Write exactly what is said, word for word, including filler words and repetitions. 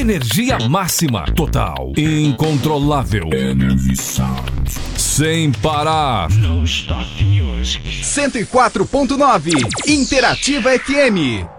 Energia máxima, total, incontrolável. Energy Sound. Sem parar. cento e quatro ponto nove Interativa F M.